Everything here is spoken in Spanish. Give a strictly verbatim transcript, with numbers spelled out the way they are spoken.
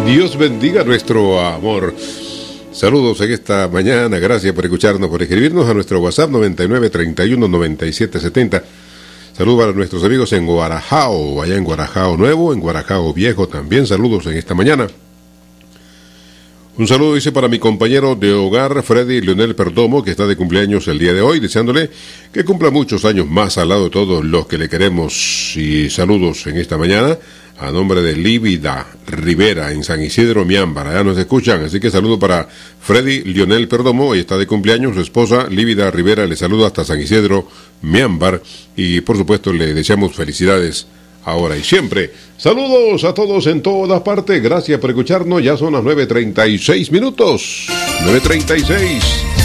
Dios bendiga nuestro amor. Saludos en esta mañana, gracias por escucharnos, por escribirnos a nuestro WhatsApp noventa y nueve, treinta y uno, noventa y siete, setenta. Saludos para nuestros amigos en Guarajao, allá en Guarajao Nuevo, en Guarajao Viejo también, saludos en esta mañana. Un saludo dice para mi compañero de hogar, Freddy Leonel Perdomo, que está de cumpleaños el día de hoy, deseándole que cumpla muchos años más al lado de todos los que le queremos. Y saludos en esta mañana a nombre de Lívida Rivera en San Isidro, Miámbar, allá nos escuchan, así que saludo para Freddy Leonel Perdomo, hoy está de cumpleaños, su esposa Lívida Rivera le saluda hasta San Isidro, Miámbar, y por supuesto le deseamos felicidades ahora y siempre. Saludos a todos en todas partes, gracias por escucharnos, ya son las nueve treinta y seis minutos, nueve treinta y seis.